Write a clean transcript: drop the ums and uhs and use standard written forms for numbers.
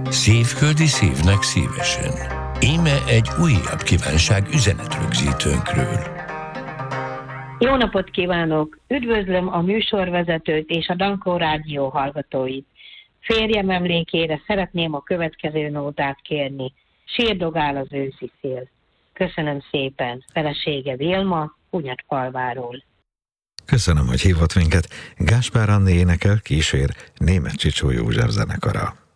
Szívföldi szívnek szívesen. Íme egy újabb kívánság üzenetrögzítőnkről. Jó napot kívánok! Üdvözlöm a műsorvezetőt és a Dankó Rádió hallgatóit. Férjem emlékére szeretném a következő nótát kérni. Sírdogál az őszi szél. Köszönöm szépen. Felesége Vilma, Hunyadfalváról. Köszönöm, hogy hívott minket. Gáspár Anné énekel, kísér Németh Csicsó József zenekara.